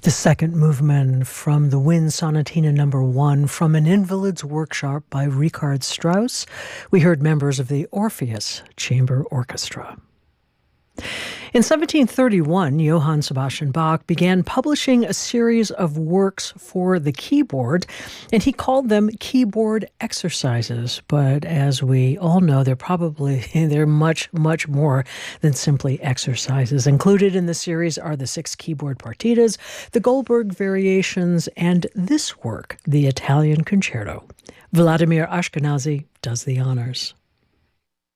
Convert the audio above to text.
The second movement from the Wind Sonatina No. 1 from an Invalid's Workshop by Richard Strauss. We heard members of the Orpheus Chamber Orchestra. In 1731, Johann Sebastian Bach began publishing a series of works for the keyboard, and he called them keyboard exercises. But as we all know, they're much, much more than simply exercises. Included in the series are the 6 keyboard partitas, the Goldberg variations, and this work, the Italian Concerto. Vladimir Ashkenazy does the honors.